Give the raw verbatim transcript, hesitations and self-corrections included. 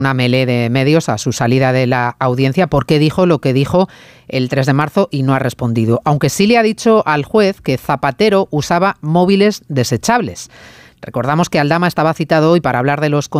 una melee de medios a su salida de la audiencia porque dijo lo que dijo el tres de marzo y no ha respondido, aunque sí le ha dicho al juez que Zapatero usaba móviles desechables. Recordamos que Aldama estaba citado hoy para hablar de los